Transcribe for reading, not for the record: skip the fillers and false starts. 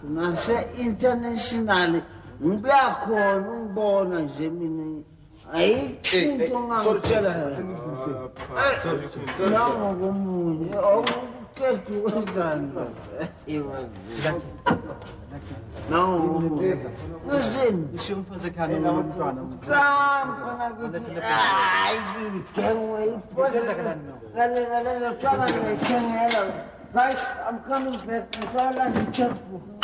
nase-international ngiyakhona ungibona nje mina ayikho into ongangitshela nangokomunye awuqeda ukwenzani nangokomunye listen guys, I'm coming back. I saw like a checkbook.